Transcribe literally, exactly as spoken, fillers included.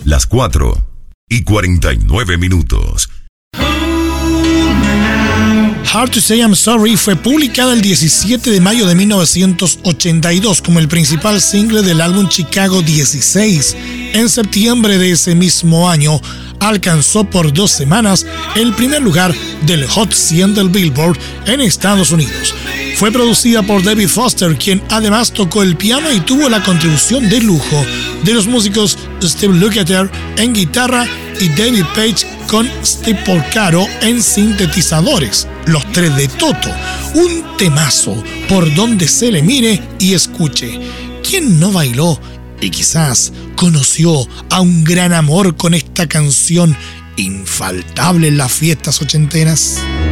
las cuatro y cuarenta y nueve minutos. Hard to Say I'm Sorry fue publicada el diecisiete de mayo de mil novecientos ochenta y dos como el principal single del álbum Chicago dieciséis. En septiembre de ese mismo año, alcanzó por dos semanas el primer lugar del Hot cien del Billboard en Estados Unidos. Fue producida por David Foster, quien además tocó el piano y tuvo la contribución de lujo de los músicos Steve Lukather en guitarra y David Page con Steve Porcaro en sintetizadores, los tres de Toto. Un temazo por donde se le mire y escuche. ¿Quién no bailó y quizás conoció a un gran amor con esta canción infaltable en las fiestas ochenteras?